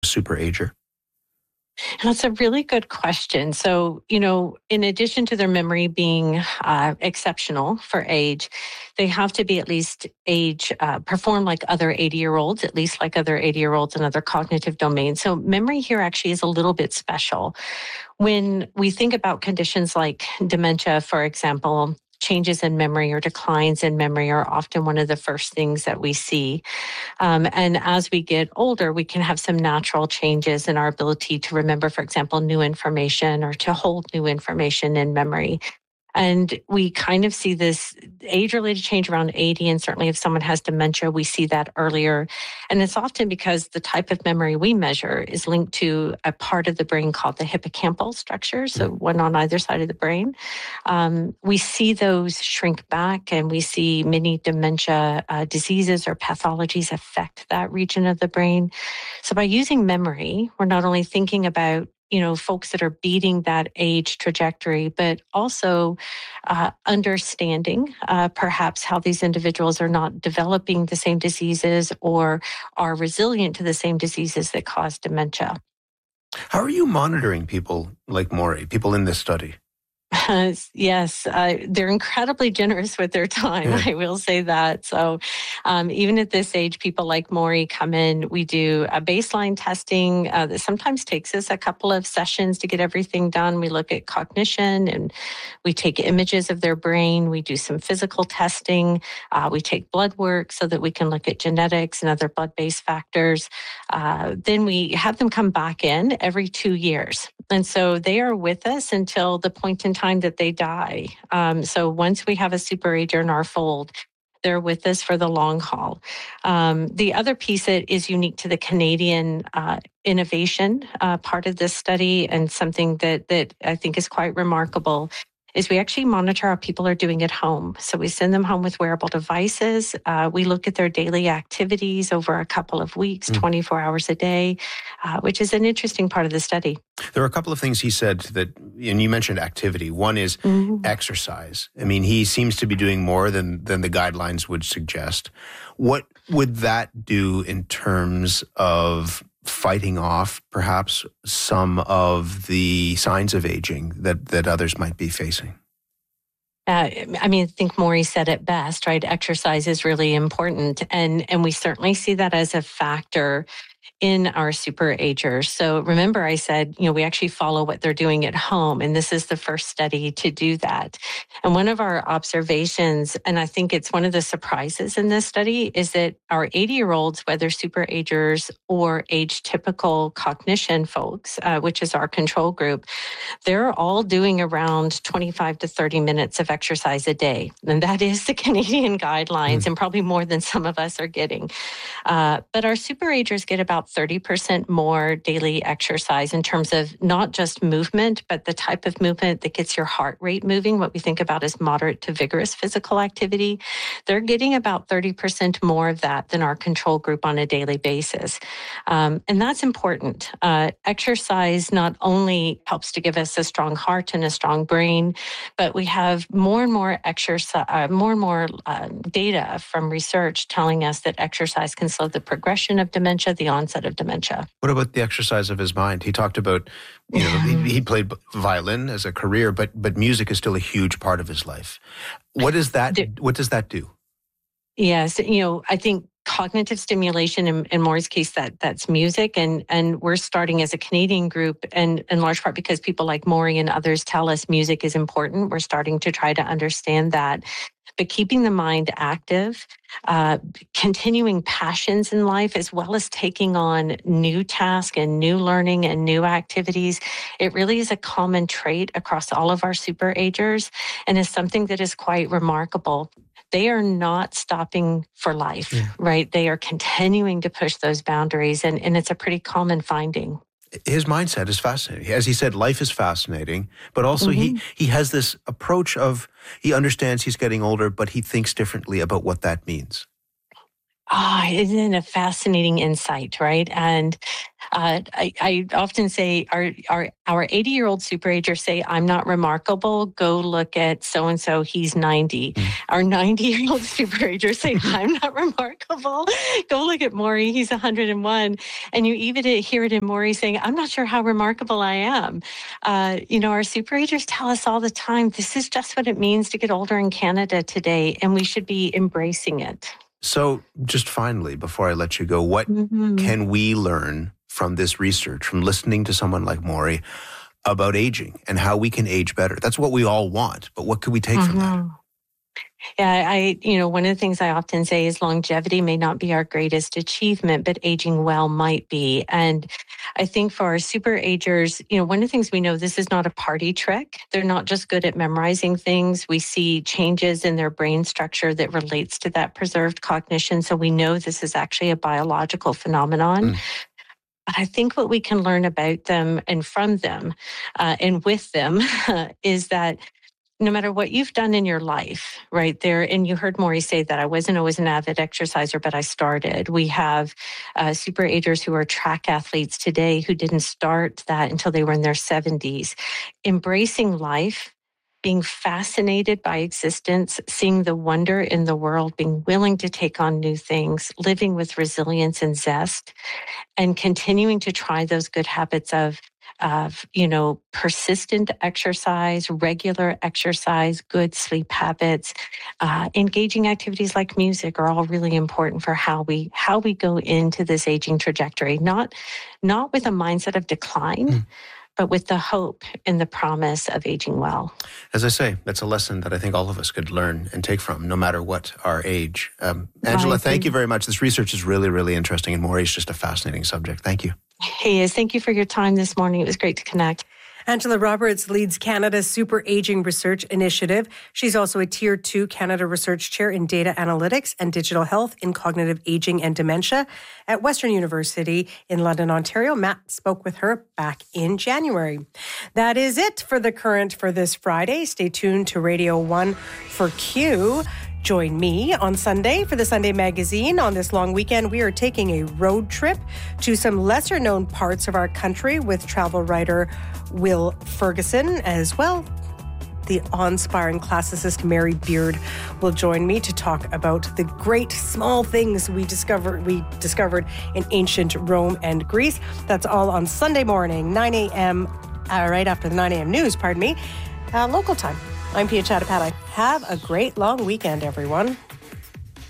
super ager? That's a really good question. So, in addition to their memory being exceptional for age, they have to be at least perform like other 80-year-olds, at least like other 80-year-olds in other cognitive domains. So, memory here actually is a little bit special. When we think about conditions like dementia, for example, changes in memory or declines in memory are often one of the first things that we see. And as we get older, we can have some natural changes in our ability to remember, for example, new information or to hold new information in memory. And we kind of see this age-related change around 80, and certainly if someone has dementia, we see that earlier. And it's often because the type of memory we measure is linked to a part of the brain called the hippocampal structure, so one on either side of the brain. We see those shrink back, and we see many dementia diseases or pathologies affect that region of the brain. So by using memory, we're not only thinking about folks that are beating that age trajectory, but also understanding perhaps how these individuals are not developing the same diseases or are resilient to the same diseases that cause dementia. How are you monitoring people like Maury, people in this study? Yes, they're incredibly generous with their time. I will say that. So even at this age, people like Maury come in. We do a baseline testing that sometimes takes us a couple of sessions to get everything done. We look at cognition and we take images of their brain. We do some physical testing. We take blood work so that we can look at genetics and other blood-based factors. Then we have them come back in every 2 years. And so they are with us until the point in time that they die. So once we have a super ager in our fold, they're with us for the long haul. The other piece that is unique to the Canadian innovation part of this study, and something that I think is quite remarkable, is we actually monitor how people are doing at home. So we send them home with wearable devices. We look at their daily activities over a couple of weeks, 24 hours a day, which is an interesting part of the study. There are a couple of things he said that, and you mentioned activity. One is exercise. I mean, he seems to be doing more than the guidelines would suggest. What would that do in terms of fighting off perhaps some of the signs of aging that others might be facing? I think Maury said it best, right? Exercise is really important. And we certainly see that as a factor in our super agers. So remember, I said, we actually follow what they're doing at home. And this is the first study to do that. And one of our observations, and I think it's one of the surprises in this study, is that our 80-year-olds, whether super agers or age-typical cognition folks, which is our control group, they're all doing around 25 to 30 minutes of exercise a day. And that is the Canadian guidelines, and probably more than some of us are getting. But our super agers get about 30% more daily exercise in terms of not just movement, but the type of movement that gets your heart rate moving, what we think about as moderate to vigorous physical activity. They're getting about 30% more of that than our control group on a daily basis. And that's important. Exercise not only helps to give us a strong heart and a strong brain, but we have more and more data from research telling us that exercise can slow the progression of dementia, the onset of dementia. What about the exercise of his mind? He talked about, he played violin as a career, but music is still a huge part of his life. What does that do? Yes, I think cognitive stimulation, in Maury's case, that's music. And we're starting as a Canadian group, and in large part because people like Maury and others tell us music is important. We're starting to try to understand that. But keeping the mind active, continuing passions in life, as well as taking on new tasks and new learning and new activities, it really is a common trait across all of our super agers, and is something that is quite remarkable. They are not stopping for life, right? They are continuing to push those boundaries, and it's a pretty common finding. His mindset is fascinating. As he said, life is fascinating, but also he has this approach of, he understands he's getting older, but he thinks differently about what that means. Isn't it a fascinating insight, right? And I often say our 80-year-old superager say, I'm not remarkable. Go look at so-and-so, he's 90. Our 90-year-old superager say, I'm not remarkable. Go look at Maury, he's 101. And you even hear it in Maury saying, I'm not sure how remarkable I am. Our superagers tell us all the time, this is just what it means to get older in Canada today, and we should be embracing it. So just finally, before I let you go, what can we learn from this research, from listening to someone like Maury about aging and how we can age better? That's what we all want, but what can we take from that? Yeah, one of the things I often say is longevity may not be our greatest achievement, but aging well might be. And I think for our super agers, one of the things we know, this is not a party trick. They're not just good at memorizing things. We see changes in their brain structure that relates to that preserved cognition. So we know this is actually a biological phenomenon. But I think what we can learn about them and from them and with them is that no matter what you've done in your life, right there, and you heard Maury say that I wasn't always an avid exerciser, but I started. We have super agers who are track athletes today who didn't start that until they were in their 70s. Embracing life, being fascinated by existence, seeing the wonder in the world, being willing to take on new things, living with resilience and zest, and continuing to try those good habits of persistent exercise, regular exercise, good sleep habits, engaging activities like music are all really important for how we go into this aging trajectory. Not with a mindset of decline, but with the hope and the promise of aging well. As I say, that's a lesson that I think all of us could learn and take from, no matter what our age. Angela, thank you very much. This research is really, really interesting, and Maury's just a fascinating subject. Thank you. He is. Thank you for your time this morning. It was great to connect. Angela Roberts leads Canada's Super Aging Research Initiative. She's also a Tier 2 Canada Research Chair in Data Analytics and Digital Health in Cognitive Aging and Dementia at Western University in London, Ontario. Matt spoke with her back in January. That is it for The Current for this Friday. Stay tuned to Radio 1 for Q. Join me on Sunday for the Sunday Magazine. On this long weekend, we are taking a road trip to some lesser-known parts of our country with travel writer Will Ferguson as well. The awe-inspiring classicist Mary Beard will join me to talk about the great small things we discovered in ancient Rome and Greece. That's all on Sunday morning, 9 a.m., right after the 9 a.m. news, local time. I'm Pia Chattopadhyay. Have a great long weekend, everyone.